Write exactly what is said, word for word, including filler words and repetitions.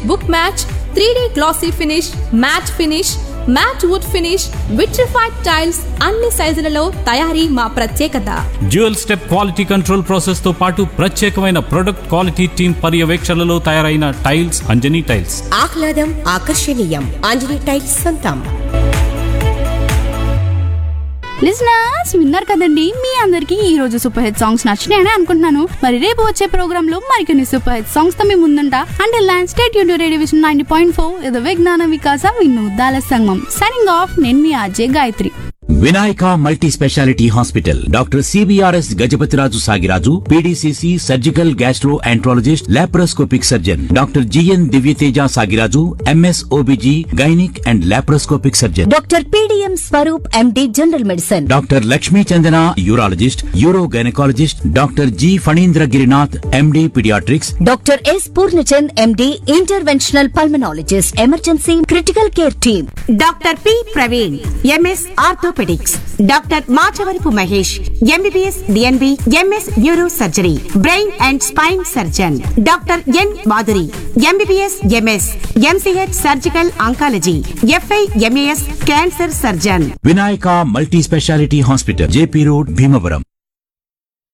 Book match, three D glossy finish, mat finish, mat would finish, vitrified tiles అన్ని సైజులలో తయారీ మా ప్రత్యేకత. Dual step quality control process తో పాటు ప్రత్యేకమైన ప్రొడక్ట్ క్వాలిటీ టీమ్ పర్యవేక్షణలో తయారైన టైల్స్ అంజనీ టైల్స్. ఆహ్లాదం ఆకర్షణీయం అంజనీ టైల్స్ సొంతం. లిజనర్స్ విన్నారు కదండి, మీ అందరికి ఈ రోజు సూపర్ హిట్ సాంగ్స్ నచ్చినాయని అనుకుంటున్నాను. మరి రేపు వచ్చే ప్రోగ్రామ్ లో మరికొన్ని సూపర్ హిట్ సాంగ్స్ తో మీ ముందుంటా. Until then stay tuned to radio vision ninety point four ఇది విజ్ఞాన వికాస వినోదాల సంగమం. సైనింగ్ ఆఫ్, నేను మీ Ajay Gayatri. Vinayaka multi speciality hospital doctor CBRS Gajapathiraju Sagiraju PDCC surgical gastro enterologist laparoscopic surgeon doctor GN Divyateja Sagiraju MS OBG gynaec and laparoscopic surgeon doctor PDM Swaroop MD general medicine doctor Lakshmi Chandana urologist euro gynaecologist doctor G Phanindra Girinath MD paediatrics doctor yes Purnachand MD interventional pulmonologist emergency critical care team doctor P Praveen MS orthopaedics doctor Machavarapu Mahesh MBBS DNB MS neuro surgery brain and spine surgeon doctor N Madhuri MBBS MS MCh surgical oncology f i MAS cancer surgeon. Vinayaka multi speciality hospital JP road Bhimavaram.